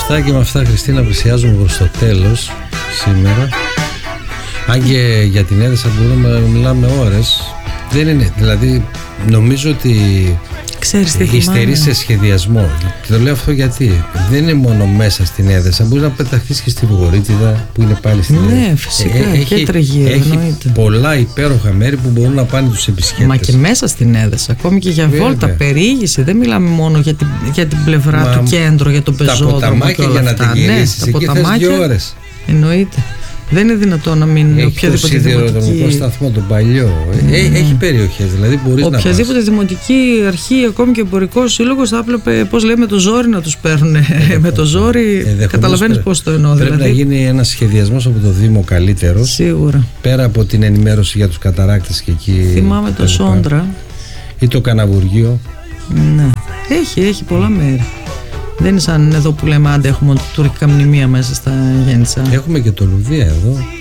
Σωστά, και με αυτά, Χριστίνα, πλησιάζουμε προς το τέλος σήμερα. Αν και για την Έδεσα μπορούμε να μιλάμε ώρες. Δεν είναι, δηλαδή νομίζω ότι υστερεί σε σχεδιασμό. Και το λέω αυτό γιατί δεν είναι μόνο μέσα στην Έδεσα. Μπορεί να πεταχτείς και στη Βορρίτιδα που είναι πάλι στην Έδεσα. Ναι, φυσικά. Και τριγύρω. Έχει πολλά υπέροχα μέρη που μπορούν να πάνε τους επισκέπτες. Μα και μέσα στην Έδεσα, ακόμη και για βόλτα, περιήγηση. Δεν μιλάμε μόνο για την πλευρά του κέντρου, για τον πεζόδρομο. Τα ποταμάκια για να την γυρίσεις. Εκεί θες 2 ώρες. Εννοείται. Δεν είναι δυνατόν να μην έχει το σιδηροδρομικό σταθμό, τον παλιό. Έχει περιοχές, δηλαδή μπορείς να πας. Οποιαδήποτε δημοτική αρχή, ακόμη και εμπορικός σύλλογος, θα έβλεπε πώς λέει με το ζόρι να τους παίρνουν. Με το ζόρι, καταλαβαίνεις πώς το εννοώ. Πρέπει να γίνει ένας σχεδιασμός από το Δήμο καλύτερος. Σίγουρα. Πέρα από την ενημέρωση για τους καταράκτες και εκεί. Θυμάμαι το Σόντρα. Ή το Καναβουργείο. Ναι. Έχει πολλά μέρη. Δεν είναι σαν εδώ που λέμε άντε έχουμε τουρκικά μνημεία μέσα στα Γέννητσα. Έχουμε και το Λουδία εδώ.